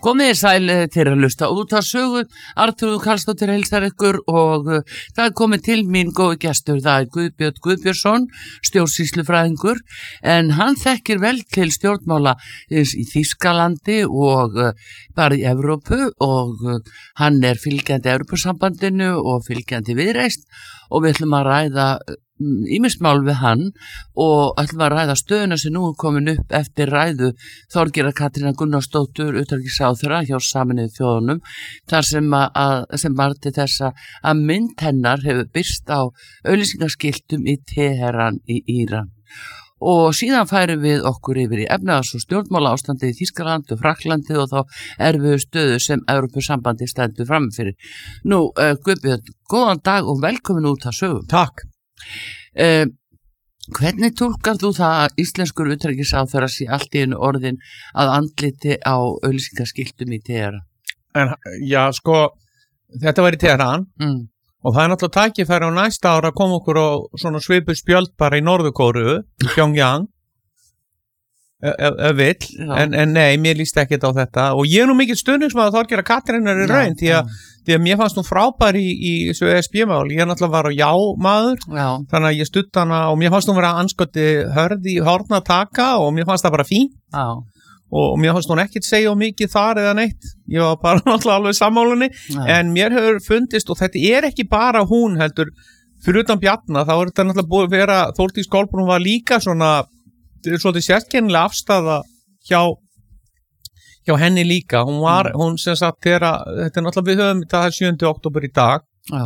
Komið sæl til að hlusta út á sögu, Arnþrúður Karlsdóttir heilsar ykkur og það komið til mín góði gestur, það Guðbjörn Guðbjörnsson, stjórnsýslufræðingur, en hann þekkir vel til stjórnmála í Þýskalandi og bara í Evrópu og hann fylgjandi Evrópusambandinu og fylgjandi Viðreisn og við ætlum að ræða ýmis mál við hann og ætlum að ræða stöðuna sem nú komin upp eftir ræðu Þorgerðar Katrínar Gunnarsdóttur utanríkisráðherra hjá Sameinuðu þjóðunum þar sem var til þess að mynd hennar hefur birst á auglýsingaskiltum í Teheran í Íran. Og síðan færum við okkur yfir í efnahags- og stjórnmála ástandi í Þýskalandi og Frakklandi og þá erfiðu stöðu sem Evrópusambandi stendur framfyrir. Nú, Guðbjörn, góðan dag og velkomin út að sögum. Takk. Hvernig túlkar þú það að íslenskur utanríkisráðherra sé allt í einu orðin að andliti á auglýsingaskiltum í Teheran? Já, sko, þetta var í Teheran og það náttúrulega tækifæri á næsta ára að koma okkur á svona svipuð spjöld bara í Norður-Kóreu, í Pyongyang, vill, en nei, mér líst ekkert á þetta og ég nú mikið stuðningsmaður Þorgerðar Katrínar í raun því að mér fannst hún frábær í þessu ESB-mál, ég náttúrulega var á já-maður, þannig að ég stutt hana og mér fannst hún vera anskoti hörð í horna taka og mér fannst það bara fín og mér fannst hún ekkert segja mikið þar eða neitt, ég var bara náttúrulega alveg sammálunni, en mér hefur fundist og þetta ekki bara hún heldur, fyrir utan Bjarna, þá þetta náttúrulega búið að vera, Þórdís Kolbrún var líka svona svolítið sérkennilega afstafa hjá henni líka hún sem sagt þetta náttúrulega við höfum það 7. október í dag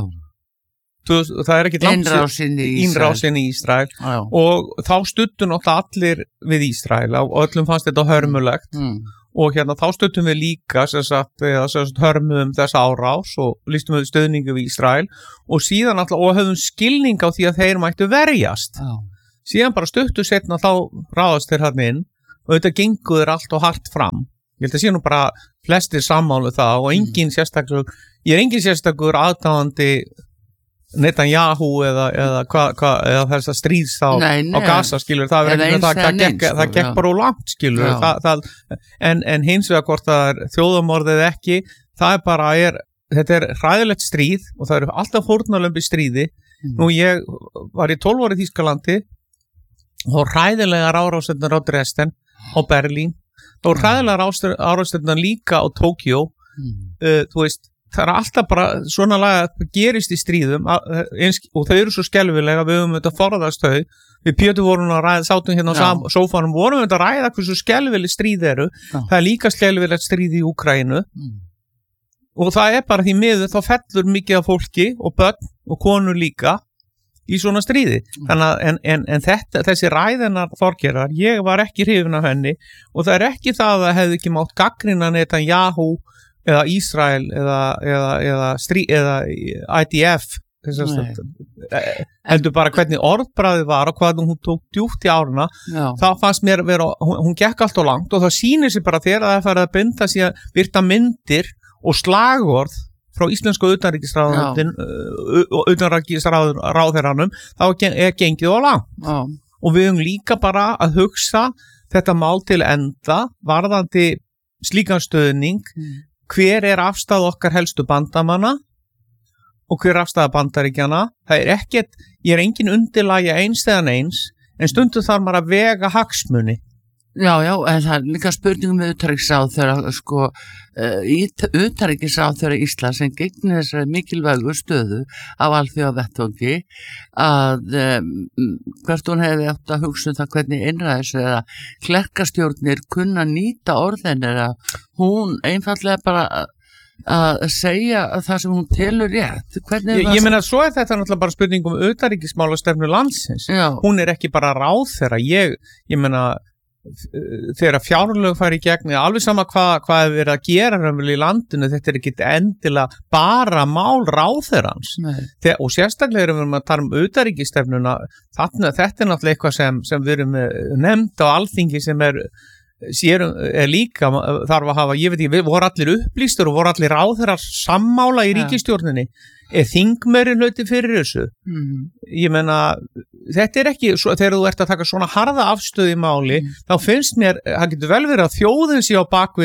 það ekki innrásin í Ísrael og þá stuttu náttúrulega allir við Ísrael og öllum fannst þetta hörmulegt og hérna þá stuttum við líka sem sagt hörmum þessa árás og lýstum við stöðningu við Ísrael og síðan náttúrulega og höfum skilning á því að þeir mættu verjast síðan bara stuttu setna þá ráðast þeir hann inn og þetta gengur þeir allt og hart fram. Ég held að sé nú bara flestir sammálu það og engin sérstakur aðdáandi Netanyahu eða þess að stríðs á Gaza skilur, það gekk bara úr langt skilur, en hins vegar hvort það þjóðamorðið ekki, það bara þetta hræðilegt stríð og það eru alltaf fórnarlömb í stríði. Nú ég var í 12 ára í Þýskalandi og hræðilegar árásirnar á Dresden og Berlín og hræðilegar árásirnar líka á Tókjó þú veist, það alltaf bara svona laga gerist í stríðum og þau eru svo skelfilega, við höfum þetta forðast þau, við Pétur vorum að ræða sátum hérna á sófanum, vorum við að ræða hversu skelfileg stríð eru, það líka skelfilegt stríð í Úkraínu og það bara því miður þá fellur mikið af fólki og börn og konur líka í svona stríði. Þannig en þessi ræðinar Þorgerðar, ég var ekki hrifin af henni og það ekki það að hefði ekki mátt gagnrýna Netanyahu eða Ísrael eða IDF heldur bara hvernig orðbragðið var og hvað hún tók djúpt í áruna þá fannst mér vera, hún gekk allt og langt og það sýnir sig bara þegar það farið að binda sig að virta myndir og slagorð frá íslensku utanríkisráðherranum þá gengið á langt og við höfum líka bara að hugsa þetta mál til enda varðandi slíkan stöðning hver afstæða okkar helstu bandamanna og hver afstæða Bandaríkjanna það ekkert, ég engin undirlagi eins eða neins en stundum þarf maður að vega hagsmuni. Já, en það líka spurningum með utanríkisráðherra utanríkisráðherra Íslands sem gegnir þessari mikilvægu stöðu af alþjóðavettvangi að hvert hún hefði átt að hugsa það hvernig innræðis eða klerkastjórnir kunna nýta orðin eða hún einfallega bara að segja það sem hún telur rétt. Ég meina svo þetta náttúrulega bara spurningum utanríkismálastefnu landsins. Hún ekki bara ráðherra, ég meina þegar fjárlög fari í gegn alveg sama hvað verið að gera í landinu, þetta ekki endilega bara mál ráðherrans og sérstaklega erum við að tala utanríkisstefnuna, þetta náttúrulega eitthvað sem við erum nefnd á Alþingi sem líka þarf að hafa, ég veit ekki, við voru allir upplýstur og voru allir ráðherrar sammála í ríkisstjórninni þingmeirihluti fyrir þessu ég meina, þetta ekki þegar þú ert að taka svona harða afstöðu í máli þá finnst mér, það getur vel verið að þjóðin sé á bakvið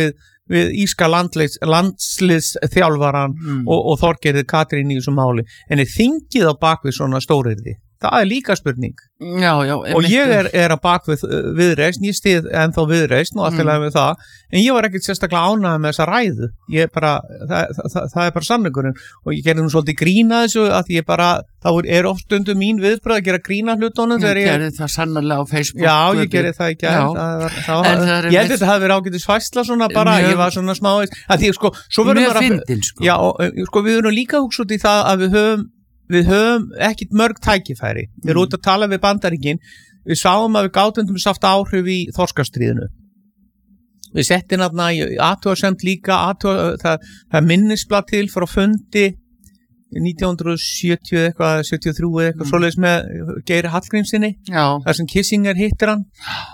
við íska landsliðsþjálfaran og Þorgerði Katrín í þessu máli, en þingið á bakvið svona stóryrði. Það líka spurning. Já, og ég á bakvið Viðreisn, ég styð ennþá Viðreisn og allt í lagi með það, en ég var ekkert sérstaklega ánægður með þessa ræðu. Það bara sannleikurinn, og ég gerði nú svolítið grína þessu að ég bara, það oft stundum mín viðbröð að gera grína hlutunum. Ég gerði það sannarlega á Facebook. Já, ég gerði það í gær. Ég held þetta hafi verið ágætis færsla svona bara, ég var svona smá mjög fyndin, sko. Já, sko við erum líka hugsað í það að við höfum ekkit mörg tækifæri. Við erum út að tala við Bandaríkin. Við sáum að við gátum saft áhrif í þorskastríðinu. Við settum þarna í athugasemd líka, það minnisblað til frá fundi 1970 eitthvað, 73 eitthvað svoleiðis með Geir Hallgrímssyni. Þar sem Kissinger hittir hann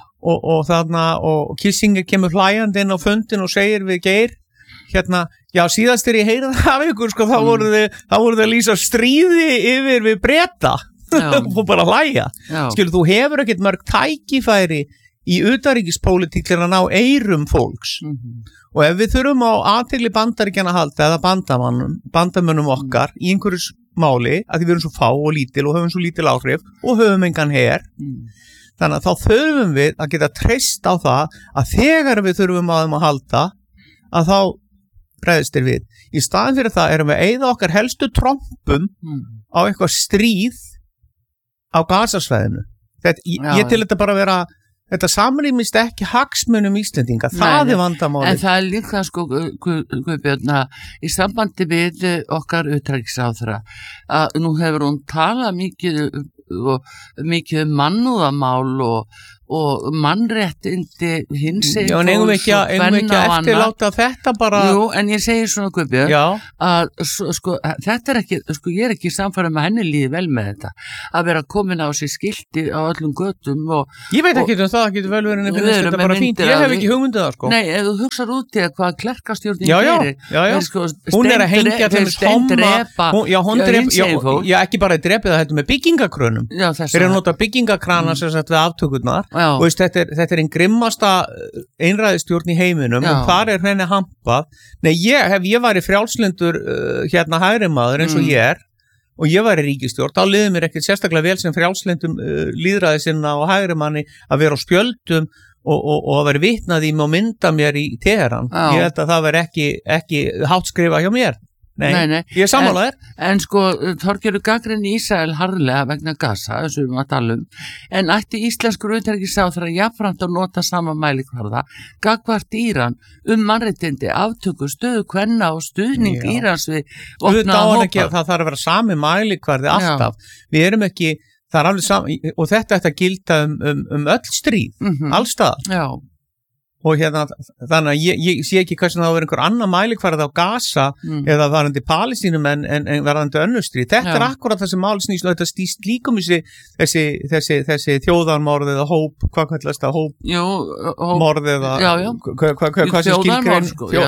og Kissinger kemur hlæjandi inn á fundin og segir við Geir, já, síðast ég heyrði það af ykkur, sko, þá voru þið að lýsa stríði yfir við Breta og bara hlæja. Skilu, þú hefur ekkert mörg tækifæri í utanríkispólitík til að ná eyrum fólks. Og ef við þurfum á athygli Bandaríkjanna að halda eða bandamönnum okkar í einhverjus máli, að við erum svo fá og lítil og höfum svo lítil áhrif og höfum engan her, þannig að þá þurfum við að geta treyst á það að þegar við þurfum á þeim að halda, að þá bregðstir við. Í staðin fyrir það erum við að eyða okkar helstu trompum á eitthvað stríð á Gazasvæðinu. Ég til þetta bara vera, þetta samrýmist ekki hagsmunum Íslendinga, það vandamálið. En það líka, sko, Guðbjörn, í sambandi við okkar utanríkisráðherra, að nú hefur hún talað mikið mannúðamál og mannréttindi hinsegin fólks og eigum ekki eftirláta þetta bara. Jú, en ég segi svona, Guðbjörn, að sko, þetta ekki, sko, ég ekki samfæra með henni líði vel með þetta, að vera komin á sér skilti á öllum götum og ég veit ekki það getur vel verið en þetta bara fínt, ég hef ekki hugmyndið það, sko. Nei, ef þú hugsar út í hvað klerkastjórnin gerir, sko, hún að hengja þeim ekki bara að drepa það með byggingakrönum, þeir að nota byggingakrana sem sagt við aftökurnar. Og þetta einn grimmasta einræðistjórn í heiminum og þar henni hampað. Nei, ef ég væri frjálslyndur hægrimaður eins og ég og ég væri ríkisstjórn, þá liði mér ekkert sérstaklega vel sem frjálslyndum lýðræðisinna og hægrimanni að vera á spjöldum og að vera vitnað í mig og mynda mér í Teheran. Ég held að það veri ekki háttskrifa hjá mér. Nei, ég sammála þér. En sko, Þorgerður gagnrýnir Ísrael harðlega vegna Gaza, þessu við að tala en ætti íslenskur utanríkisráðherra jafnframt að nota sama mælikvarða gagnvart Íran mannréttindi, aftöku, stöðu kvenna og stuðning Írans við opnaða hópa. Það þarf að vera sami mælikvarði alltaf. Við erum ekki, það alveg sami, og þetta gilda öll stríð, allstaðar. Já. Og þannig að ég sé ekki hvernig það verður einhver annar mælikvarði á Gaza eða varðandi Palestínu en varðandi önnur stríð. Þetta akkurat þessi mál snýst og þetta stýst líka þessi þjóðarmorð eða hvað kallast það, hópmorð eða hvað sem skilgrein.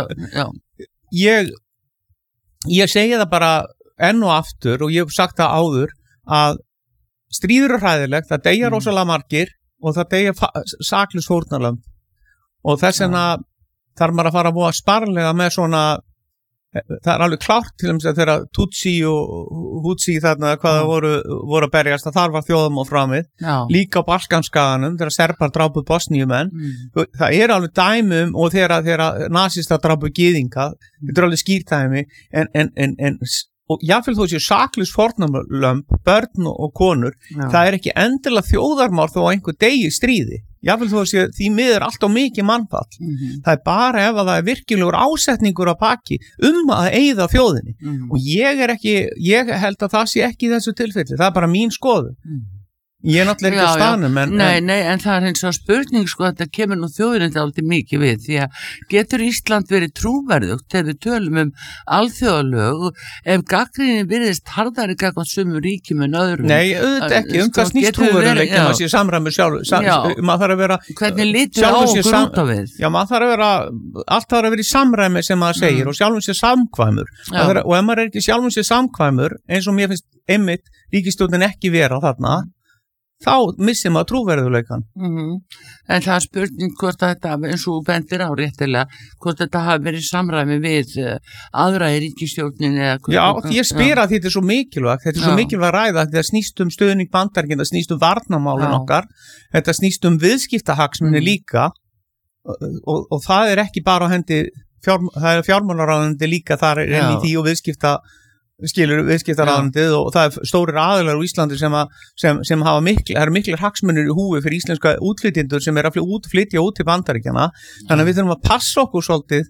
Ég segi það bara enn og aftur og ég hef sagt það áður að stríður er hræðilegt, það deyja rosalega margir og það deyja saklaus fórnarlömb. Og þess vegna þarf maður að fara að búa sparlega með svona, það er alveg klárt til að þegar Tutsi og Hutsi þarna hvað það voru að berjast, það þar var þjóðamóð framið, líka á Balkanskaganum þegar Serbar drápu Bosníumenn, það er alveg dæmum og þegar nasista drápu gyðinga, þetta er alveg skýrt dæmi, en og jáfnvel þó séu saklaus fórnarlömb, börn og konur, það er ekki endilega þjóðarmál þó að einhver degi stríði. Jáfnvel þó að séu því miður allt á mikið mannfall. Það er bara ef að það er virkilegur ásetningur á baki að eyða þjóðinni. Og ég held að það sé ekki í þessu tilfelli. Það er bara mín skoðun. Ég er náttúrulega ekki á staðnum. Nei, en það er eins og spurning, sko, þetta kemur nú þjóðinni aldrei mikið við, því að getur Ísland verið trúverðugt þegar við tölum alþjóðalög, ef gagnrýnin virðist harðari gagnvart sumum ríkjum en öðrum. Nei, auðvitað ekki, það snýst trúverðuleik maður sé samræmur maður þarf að vera hvernig lítur á okkur út á við? Já, maður þarf að vera, allt þarf að vera í samræmi sem maður segir og sjálfum sér samkvæmur og ef maður er ekki sjálfum sér samkvæmur eins og mér finnst einmitt ríkisstjórnin ekki vera þarna þá missir maður trúverðuleikan. En það spurning hvort þetta, eins og bendir á réttilega, hvort þetta hafi verið samræmi við aðra í ríkisstjórnin Já, ég spyr að þetta svo mikilvægt, þetta svo mikilvægt ræða, þetta snýst stöðning Bandaríkjanna, þetta snýst varnarmálin okkar, þetta snýst viðskiptahagsmuni líka og það ekki bara á hendi, það fjármálaráðuneyti líka þar inn í því og viðskiptaráðuneytið og það stórir aðilar á Íslandi sem hafa miklar hagsmunir í húfi fyrir íslenska útflytjendur sem að flytja út til Bandaríkjanna, þannig að við þurfum að passa okkur svolítið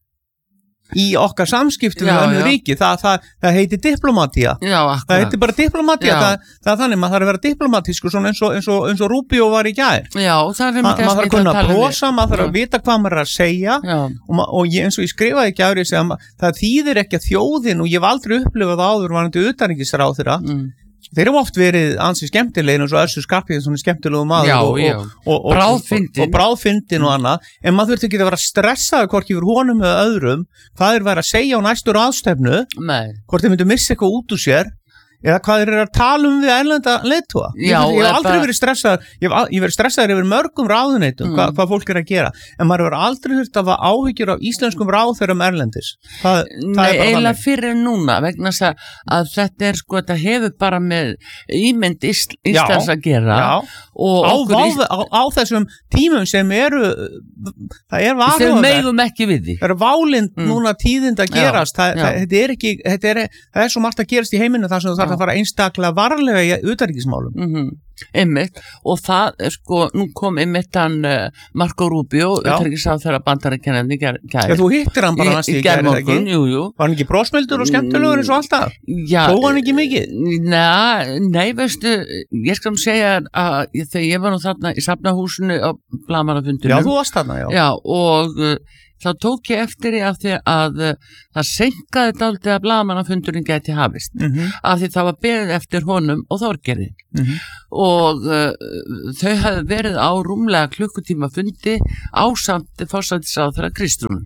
í okkar samskiptum við önnur ríki, það heitir diplomatía, það heitir bara diplomatía, það þannig maður þarf að vera diplomatískur svona eins og Rubio var í gær, maður þarf að kunna að brosa, maður þarf að vita hvað maður að segja og eins og ég skrifaði í gær, ég segi að það þýðir ekki að þjóðin og ég hef aldrei upplifað áður varandi utanríkisráðherra, þeir eru oft verið ansi skemmtilegir eins og Össur Skarphéðinsson skemmtilegu maður og bráðfyndin og annað, en maður þurfti ekki að vera stressaður hvort yfir honum eða öðrum hvað þeir væri að segja á næstu ráðstefnu hvort þeir myndu missa eitthvað út úr sér eða hvað þeir eru að tala við erlenda leiðtoga. Ég hef aldrei verið stressaður, ég verið stressaður yfir mörgum ráðuneytum hvað fólk að gera, en maður verið aldrei þurft að hafa áhyggjur af íslenskum ráðherrum erlendis. Nei, eiginlega fyrir núna, vegna að þetta þetta hefur bara með ímynd Íslands að gera og á þessum tímum sem eru það varhugaverð. Sem megum ekki við því. Það eru válind núna tíðind að gerast, það svo margt að gerast í heiminu þar sem það að fara einstaklega varlega í utanríkismálum. Einmitt, og það nú kom einmitt hann Marco Rubio, utanríkisráðherra Bandaríkjanna í gær. Þú hittir hann bara næst í gær, ekki? Jú. Var hann ekki brósmildur og skemmtilegur eins og alltaf? Þó hann ekki mikið? Nei, veistu, ég skal segja að þegar ég var nú þarna í Safnahúsinu á blaðamannafundinum. Já, þú varst þarna, Já, og þá tók ég eftir því að það seinkaði dálítið að blaðamannafundurinn gæti hafist af því það var beðið eftir honum og Þorgerði og þau hafði verið á rúmlega klukkutíma fundi ásamt forsætisráðherra Kristrún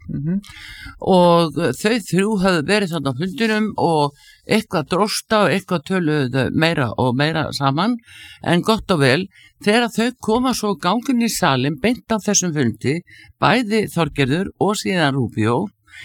og þau þrjú hafði verið þarna á fundinum og eitthvað drósta og eitthvað töluðu meira og meira saman, en gott og vel þegar þau koma svo gangin í salin beint af þessum fundi, bæði Þorgerður og síðan Rubio,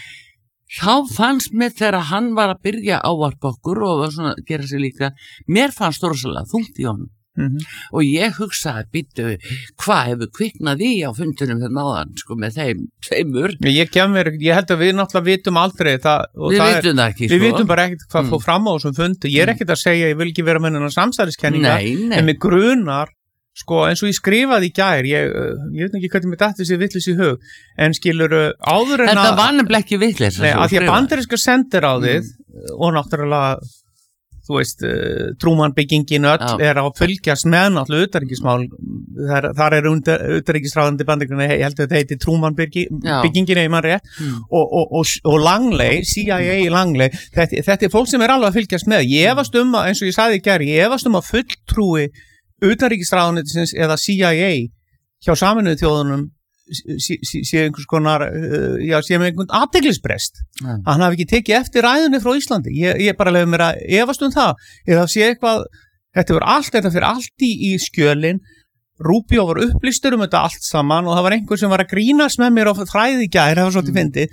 þá fannst mér þegar hann var að byrja ávarpa okkur og var svona að gera sig líka, mér fannst rosalega þungt í honum og ég hugsaði, býttu, hvað hefur kviknað í á fundunum þegar náðan, með þeim tveimur. Ég held að við náttúrulega vitum aldrei það, við vitum það ekki, við vitum bara ekkert hvað fór fram á þessum fundi, ég ekkert að segja, ég vil ekki vera með hennar samsæriskenninga, en mig grunar, eins og ég skrifaði í gær, ég veit ekki hvernig mér dætti sér vitlis í hug, en skilur áður en þetta var nefnilega ekki vitlis, að því að bandaríska sendiráðið og náttúrulega þú veist, Trúmann-byggingin öll að fylgjast með náttúrulega utanríkismál, þar utanríkisráðandi Bandaríkjanna, ég held að þetta heiti Trúmann-byggingin ef maður rétt og Langley, CIA Langley, þetta fólk sem alveg að fylgjast með, ég efast eins og ég sagði í gær, ég efast að fulltrúi utanríkisráðuneytisins eða CIA hjá Sameinuðu þjóðunum sé einhvers konar sé með einhvern athyglisbrest að hann hafi ekki tekið eftir ræðunni frá Íslandi, ég bara lefði mér að efast það, eða sé eitthvað þetta fyrir allt í skjölin. Rubio var upplýstur þetta allt saman og það var einhver sem var að grínast með mér á þræði í gær, það var svolítið fyndið,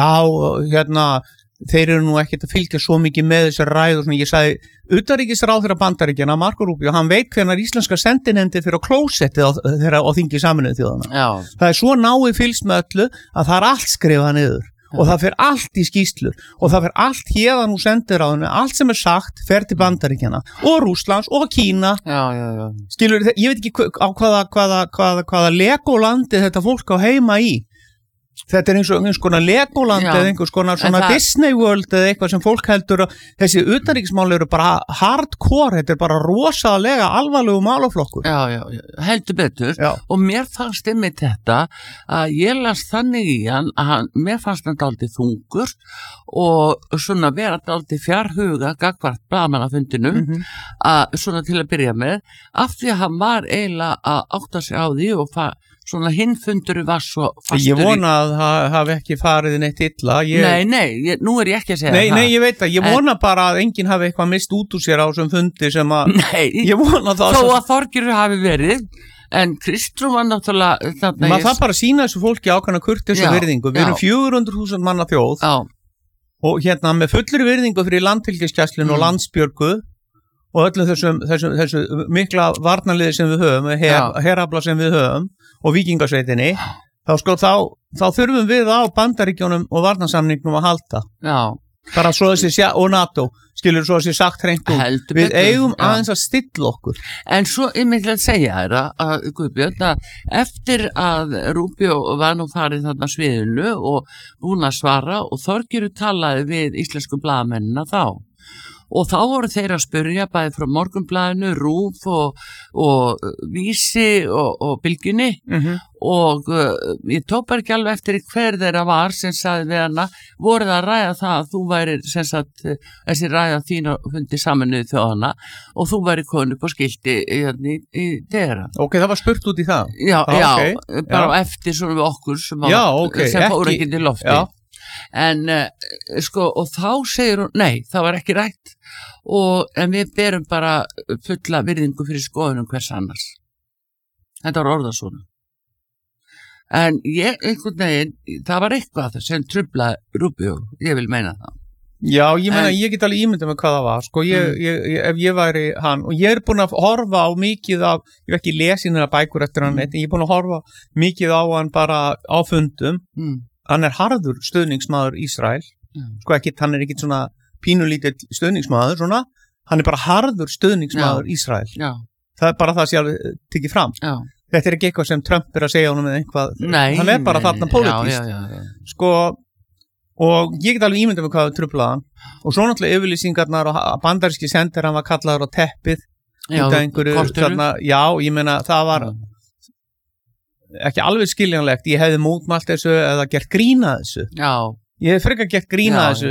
þeir eru nú ekkert að fylgja svo mikið með þessar ræður, ég sagði utanríkisráðherra Bandaríkjanna, Marco Rubio, hann veit hvernig íslenska sendinefndi fyrir á klósettið þegar á þingi Sameinuðu þjóðanna. Það svo náið fylgst með öllu að það allt skrifað niður og það fer allt í skýrslur og það fer allt héðan úr sendiráðinu, allt sem sagt fer til Bandaríkjanna og Rússlands og Kína. Skilur, ég veit ekki á hvaða lególandi þetta fólk á heima í. Þetta eins og einhvers konar Legoland eða einhvers konar svona Disney World eða eitthvað sem fólk heldur þessi utanríkismál eru bara hardcore, þetta bara rosalega alvarlegu málaflokkur. Heldur betur og mér fannst einmitt þetta að ég las þannig í hann að mér fannst hann dálítið þungur og svona vera dálítið fjarhuga gagnvart blaðamannafundinum svona til að byrja með, af því að hann var eiginlega að átta sig á því og svona hinfundur var svo fastur. Ég vona að það hafi ekki farið neitt illa. Nei, nú ég ekki að segja það. Nei, ég veit það. Ég vona bara að enginn hafi eitthvað mist út úr sér á þessum fundi sem að... Nei, ég vona það. Þó að Þorgerður hafi verið, en Kristrún var náttúrulega... Maður það bara sína þessu fólki ákveðna kurteis og virðingu. Við erum 400.000 manna þjóð og hérna með fullri virðingu fyrir landhelgisgæslunni og landsbjörgu og öllum þessu mikla varnarliði sem við höfum, herafla sem við höfum og víkingasveitinni, þá þurfum við á Bandaríkjunum og varnarsamningnum að halda. Já. Bara svo þessi, og NATO, skilur svo þessi sagt hreint út. Við eigum aðeins að stilla okkur. En svo, ég myndi að segja þér að Guðbjörn, að eftir að Rubio var nú farið þarna sviðinu og búin að svara og Þorgerður talaði við íslensku blaðamennina þá. Og þá voru þeir að spyrja bæði frá Morgunblaðinu, RÚV og Vísi og Bylgjunni og ég tók bara ekki alveg eftir hver þeirra var sem sagði við hana, voruð að ræða það að þú væri sem sagt þessi ræða þín og fundi Sameinuðu þjóðanna og þú væri komin upp og skilti í Teheran. Ok, það var spurt út í það? Já, bara eftir svona við okkur sem fóru ekki til lofti. Já. En og þá segir hún, nei, það var ekki rætt en við berum bara fulla virðingu fyrir skoðunum hvers annars. Þetta var orðað svona. En einhvern veginn, það var eitthvað sem truflaði Rubio, ég vil meina það. Já, ég meina, ég get alveg ímyndað með hvað það var, sko, ef ég væri hann, og ég búin að horfa á mikið af, ég hef ekki lesið hérna bækur eftir hann, en ég búin að horfa mikið á hann bara á fundum, hann harður stuðningsmaður Ísrael, sko ekki, hann ekki svona pínulítill stuðningsmaður, svona, hann bara harður stuðningsmaður Ísrael. Já. Það bara það sem ég alveg tekið fram. Já. Þetta ekki eitthvað sem Trump að segja honum eða eitthvað, hann bara þarna pólitískt. Sko, og ég get alveg ímyndað með hvað það truflaði hann. Og svo náttúrulega yfirlýsingarnar og bandaríski sendir hann var kallaður á teppið. Já, korturu. Já, ég meina, það var ekki alveg skiljanlegt, ég hefði mótmælt þessu eða gert grína þessu. Já. Ég hef frekar gert grína þessu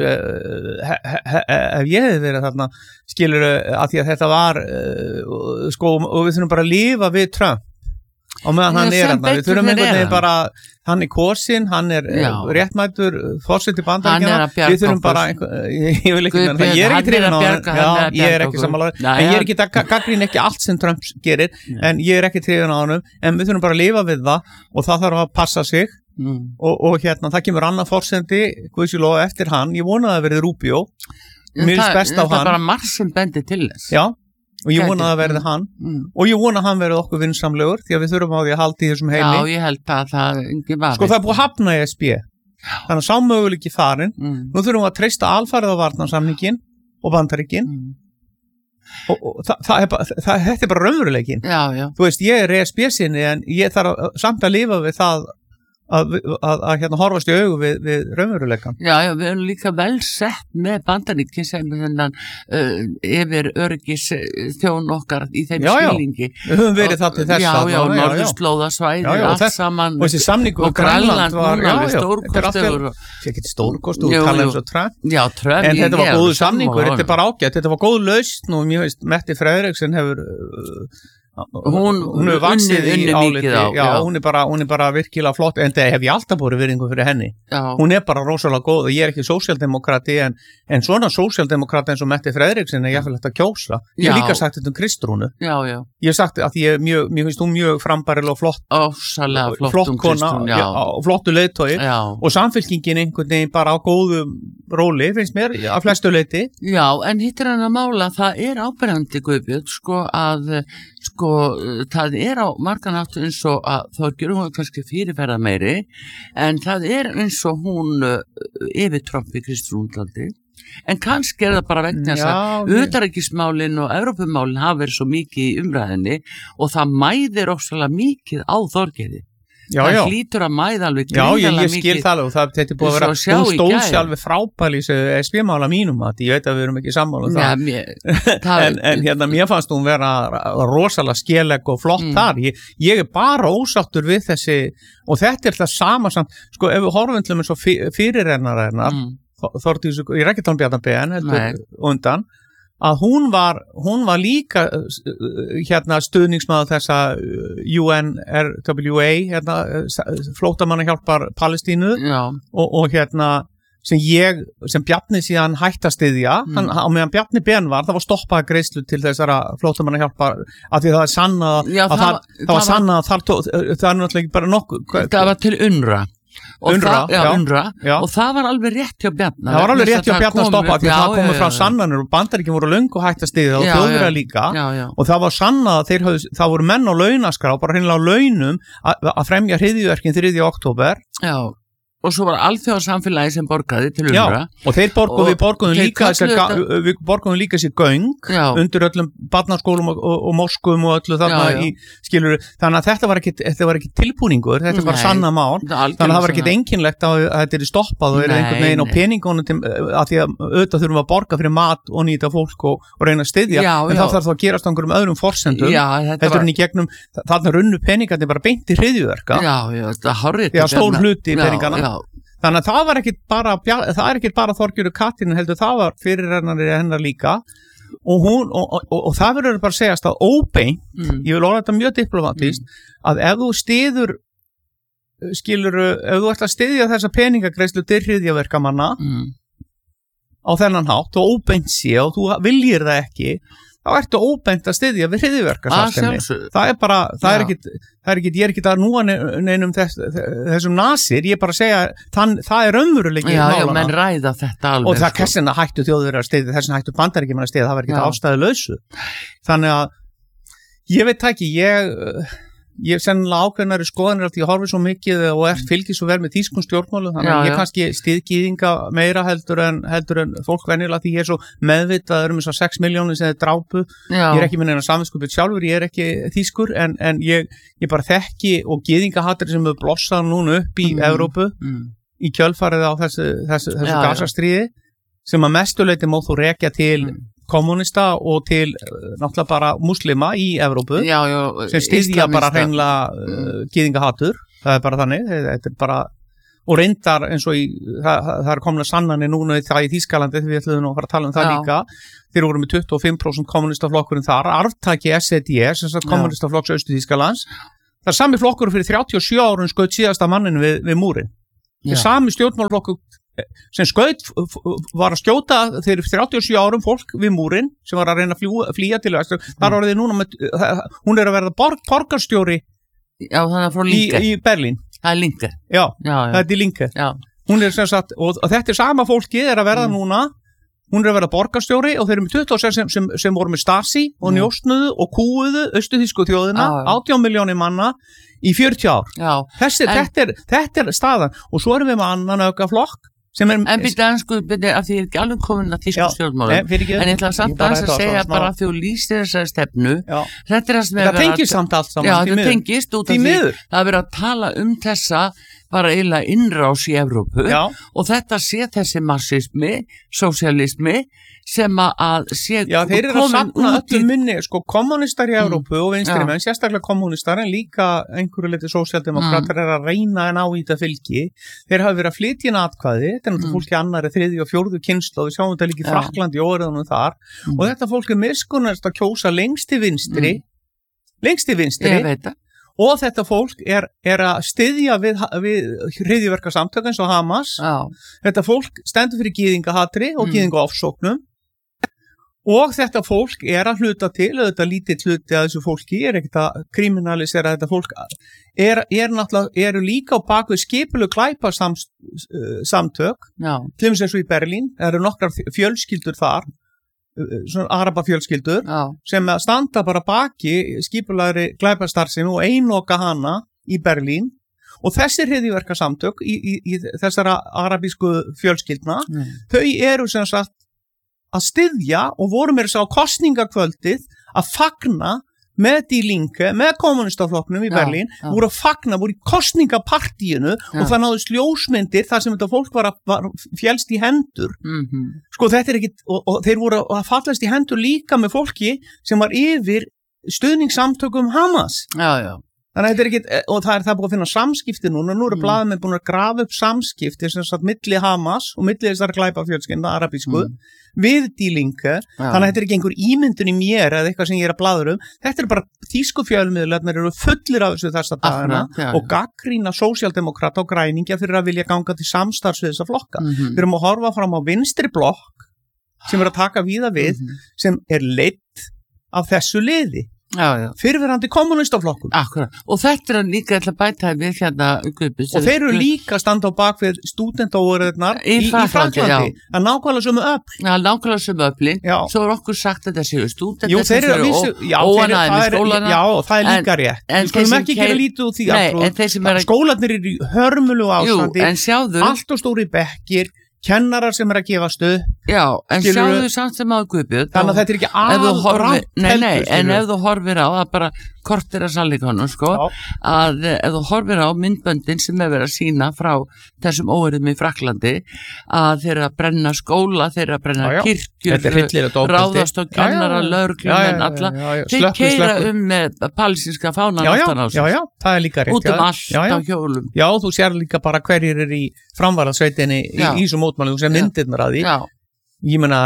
ef ég hefði verið þarna, skilur, að því að þetta var sko, og við þurfum bara að lifa við Trump og meðan hann þarna, við þurfum einhvern veginn bara, hann kosinn, hann réttmætur forseti Bandaríkjanna, við þurfum bara ég vil ekki meina það, ég ekki trefin á hann, ég ekki sammálaður, en ég ekki gagnrýni ekki allt sem Trump gerir, en ég ekki trefin á hann, en við þurfum bara að lifa við það og það þarf að passa sig og hérna, það kemur annað forseti, Guðsíló eftir hann, ég vona að það verði Rubio, mér finnst best á hann. Það er bara margt sem bendir til þess. Já. Og ég vona að það verði hann og ég vona að hann verði okkur vinsamlegur því að við þurfum á því að halda í þessum heimi. Já, ég held að það ekki var. Sko það búið að hafna ESB. Þannig að sámöguleiki farin. Nú þurfum við að treysta alfarið á varnarsamningin og Bandaríkin. Og þetta bara raunveruleikin. Já, já. Þú veist, ég ESB sinni en ég þarf samt að lifa við það að hérna horfast í augu við raunveruleikan. Já, við erum líka vel sett með Bandaríkin sem þennan yfir öryggis þjón okkar í þeim skilningi. Við höfum verið það til þess að norðurslóðasvæði, allt saman og þessi samningur og Grænland var stórkostur. Ekki stórkostur, þú talaði svo Trump. Já, Trump. En þetta var góðu samningur, þetta er bara ágætt, þetta var góð lausn og mér veist, Mette Frederiksen hefur hún er vaxið í áliti, hún er bara virkilega flott, en það hef ég alltaf búið virðingu fyrir henni, hún er bara rosalega góð og ég er ekki sósíaldemokrati en svona sósíaldemokrati eins og Mette Frederiksen er jafnvel að kjósa, ég hef líka sagt þetta Kristrúnu, ég hef sagt að mér finnst hún mjög frambærilega og flott kona, flottu leiðtogi og samfylkingin einhvern veginn bara á góðu róli, finnst mér, að flestu leiti. Já, en hittir hann að mála, það er áberandi Guðbjörn, það er á margan áttu eins og að Þorgerður, hún er kannski fyrirferða meiri, en það er eins og hún yfir Trump í Kristrúnlandi, en kannski er það bara vegna þess að utanríkismálin og Evrópumálin hafa verið svo mikið í umræðinni og það mæðir ósvalega mikið á Þorgerði. Það hlýtur að mæða alveg gríðarlega mikið. Já, ég skil það og þetta er búið að vera, hún stóð sér alveg frábæli í ESB-mála mínum að ég veit að við erum ekki sammála það. En hérna, mér fannst hún vera rosalega skeleg og flott þar. Ég er bara ósáttur við þessi, og þetta er það sama samt, sko, ef við horfum til eins og fyrirrennarinnar, Þórdís, ég er ekki tala um Bjarna Ben, undan, að hún var líka hérna stuðningsmaður þessa UNRWA flóttamannahjálpar Palestínu og hérna sem Bjarni síðan hætti að styðja á meðan Bjarni Ben var, það var stoppað greiðslu til þessara flóttamannahjálpar af því það er sannað það var sannað að það er náttúrulega ekki bara nokkuð það var til UNRWA og það var alveg rétt hjá Bjarni það var alveg rétt hjá Bjarni að stoppa því það komið frá sannanir og Bandaríkin voru löngu hætt að styðja og Þjóðverjar líka og það var sannað að það voru menn á launaskrá bara hreinlega á launum að fremja hryðjuverkin 3. október og svo var alþjóðasamfélagi sem borgaði til UNRWA og við borguðum líka sér göng undir öllum barnaskólum og moskum og öllu þarna þannig að þetta var ekki tilbúningur þetta var sanna mál þannig að það var ekki einkennilegt að þetta er stoppað og er einhvern veginn á peningunum að því að auðvitað þurfum að borga fyrir mat og nýta fólk og reyna að styðja en þá þarf það að gerast á einhverjum öðrum forsendum heldur en í gegnum þarna runnu peningandi bara beint í hryðjuverka stór hluti í peningana þannig að það er ekki bara Þorgerður Katrín heldur það var fyrirrennari hennar líka og það verður bara að segjast að óbeint, ég vil orða þetta mjög diplomatist, að ef þú styður ef þú ætla að styðja þessa peningagreiðslu til hryðjuverkamanna á þennan hátt og óbeint sé og þú viljir það ekki þá ertu óbeint að styðja við hryðjuverkastarfsemi. Ég er ekki að núa neinum þessum nasir, ég er bara að segja það er raunveruleiki málana. Já, menn ræða þetta alveg. Og það hversina hættu Þjóðverjar að styðja, hversina hættu Bandaríkjamenn að styðja, það var ekki ástæðulausu. Þannig að ég veit ekki, ég sennilega ákveðnari skoðanir af því að horfi svo mikið og fylgir svo vel með þýskum stjórnmálum þannig að ég kannski styð gyðinga meira heldur en fólk venjulega því ég er svo meðvitaður þessar 6 milljónir sem þeir drápu ég er ekki með neina samviskupið sjálfur ég er ekki þýskur en ég bara þekki og gyðingahattur sem hefur blossað núna upp í Evrópu í kjölfarið á þessu gasastríði sem að mestuleyti má þú rekja til kommunista og til náttúrulega bara muslima í Evrópu sem styðja bara hreinlega gyðingahatur, það er bara þannig þetta er bara, og reyndar eins og það er komin að sannanir núna það í Þýskalandi, við ætlum að fara að tala um það líka þeir voru með 25% kommunistaflokkurinn þar, arftaki SED kommunistaflokks Austur-Þýskalands það er sami flokkur fyrir 37 árum skaut síðasta manninu við múrin það er sami stjórnmálaflokkur sem skaut var að skjóta þegar 37 árum fólk við múrin sem var að reyna að flýja til vestur þar orðið núna hún er að verða borgarstjóri í Berlín það er Linke það er Linke hún er sem sagt og þetta er sama fólkið er að verða núna hún er að verða borgarstjóri og þeir eru með 26 sem voru með Stasi og njóstnuðu og kúuðu austurþýsku þjóðina 18 milljónir manna í 40 ár þetta er staðan og svo erum við með annan aukaflokk en byrja af því ég er ekki alveg komin að þýsku stjórnmálum en ég ætla samt að segja bara að þú lýstir þessari stefnu þetta er það tengist samt allt saman það tengist út af því það er verið að tala þessa bara eiginlega innrás í Evrópu og þetta sé þessi marxismi, sósíalismi sem að sé þeir eru að safna öllum minni kommunistar í Evrópu og vinstri menn sérstaklega kommunistar en líka einhverju leiti sósíaldemokrater er að reyna en á í þetta fylgi þeir hafa verið að flytja inn atkvæði þetta er náttúrulega fólki annari, 3. og 4. kynslóð við sjáum þetta líka í Frakklandi og óriðunum þar og þetta fólk er miskunnast að kjósa lengst til vinstri ég veit það og þetta fólk er að styðja við hryðjuverkasamtök eins og Hamas þetta fólk stendur fyrir gyðingahatri og gyðingaofsóknum og þetta fólk er að hluta til þetta lítið hluti að þessu fólki er ekkert að kriminalisera þetta fólk eru líka á bakvið skipulög glæpasamtök til dæmis eins og í Berlín eru nokkrar fjölskyldur þar svona arabafjölskyldur sem standa bara baki skipulagri glæpastarfsemi og einoka hana í Berlín og þessir hryðjuverkasamtök í þessara arabísku fjölskyldna þau eru sem sagt að styðja og voru mér að segja á kosningakvöldið að fagna með Die Linke, með kommunistaflokknum í Berlín, voru að fagna, voru í kosningapartíinu og það náðust ljósmyndir þar sem þetta fólk var fjælst í hendur. Sko þetta er ekkit, og þeir voru að fallast í hendur líka með fólki sem var yfir stuðningssamtökum Hamas. Þannig að þetta ekki, og það búið að finna samskipti núna, nú eru blaðamenn búin að grafa upp samskipti sem sagt milli Hamas og milli þessar glæpafjölskylda, arabísku, við dýlinga, þannig að þetta er ekki einhver ímyndun í mér eða eitthvað sem ég að blaður þetta er bara þýsku fjölmiðlarnir eru fullir af þessu þessa dagana og gagnrýna sósíaldemókrata og græningja fyrir að vilja ganga til samstarfs við þessa flokka. Við erum að horfa fram á vinstri blokk sem er að taka víða við, sem er leitt af þessu liði. Fyrrverandi kommunistaflokkum. Akkurat, og þetta er líka ætla að bæta við hérna Guðbjörn. Og þeir eru líka að standa á bakvið stúdentaóriðnar í Fraklandi. Það er nákvæmlega sömu öfl. Já, nákvæmlega sömu öflin. Svo er okkur sagt að það séu stúdentar sem eru óanæði með skólana. Já, það er líka rétt. Við skulum ekki gera lítið úr því. Skólarnir eru í hörmulu ástandi. Allt og stóri bekkir. Kennarar sem er að gefa stuð. Já, en sjáðu samt sem á Guðbjörn. Þannig að þetta er ekki alrátt. Nei, en ef þú horfir á, það bara kortir að sannleikanum, sko, að ef þú horfir á myndböndin sem er verið að sína frá þessum óeirðum í Fraklandi, að þeir eru að brenna skóla, þeir eru að brenna kirkjur, ráðast og kennara, lögreglumenn, alla. Þeir keyra með palestinska fánan aftan á sig. Já, það er líka rétt. Út allt á hjólum. Já, þú sér líka bara hverjir er í framvarðarsveitinni í þessum mótmælum sem myndirnar að því. Ég meina,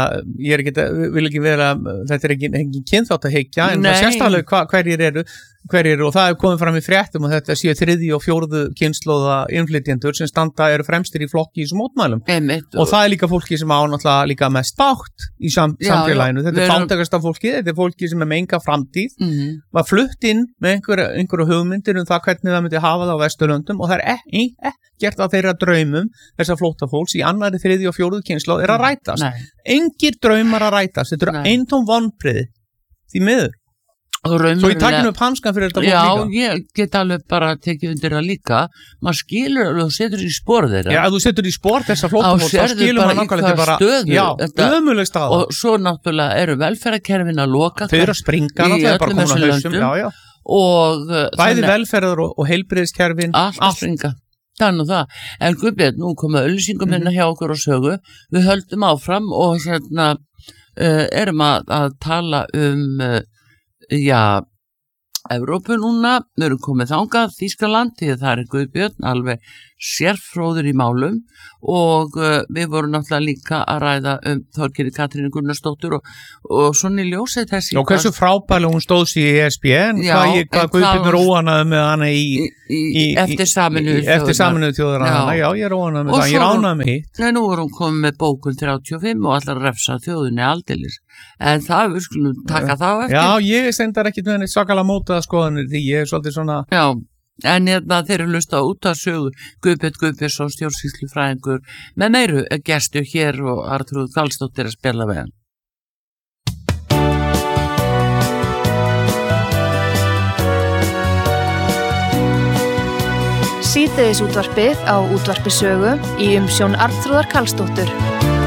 vil ekki vera, þetta er ekki kynþátt að hyggja, en það sérstæðlega hverjir eru, og það er komið fram í fréttum og þetta séu 3. og 4. kynslóða innflytjendur sem eru fremstir í flokki í þessum mótmælum. Og það er líka fólki sem á náttúrulega líka mest bátt í samfélaginu. Þetta er fátækasta fólki, þetta er fólki sem er með enga framtíð, var flutt inn með einhverju hugmyndir það hvernig það myndi hafa það á Vesturlöndum og það er ekkert að þeirra draumum þessar flóttafólks í annarri 3. og 4. kynslóð er að rætast. Engir draumar að rætast, þetta eru eintóm vonbrigði því miður. Svo ég takk upp hanskan fyrir þetta líka. Já, ég get alveg bara tekið undir það líka. Maður skilur alveg og setur í spór þeirra. Já, ef þú setur í spór þessa flóttafólks, þá skilur maður nákvæmlega þetta bara stöðu. Já, ömuleg staða. Og svo náttúrulega eru velferðarkerfin að loka. Þau eru að springa, það er bara komin á hausum. Bæði velferðar og heilbrigðiskerfin. Allt springa. Það er nú það. En Guðbjörn, nú koma auglýsingum hérna hjá okkur á sögu. Við höldum áfram og hérna erum að tala Evrópu núna, við erum komið þangað, Þýskaland, því að það er Guðbjörn, alveg sérfróður í málum og við vorum náttúrulega líka að ræða Þorgerði Katrínu Gunnarsdóttur og svona í ljósið þessi. Og hversu frábælega hún stóðs í ESB, en hvað Guðbjörn er óanaði með hana eftir Sameinuðu þjóðir hana, já, ég er óanaði með það, ég er ánægði með hitt. Nei, nú er hún komið með bókun 35 og allar refsa þjóðinni aldeilis. En það, við skulum taka þá eftir. Já, ég stendar ekki með henni svakalega mótaða skoðanir því ég er svolítið svona. Já, en þeir eru hlusta út af sögu Guðbjörn Guðbjörnsson, stjórnsýslufræðingur með meiru gestu hér og Arnþrúður Karlsdóttir að spila við hann. Síðdegisútvarpið á Útvarpi Sögu í umsjón Arnþrúðar Karlsdóttur.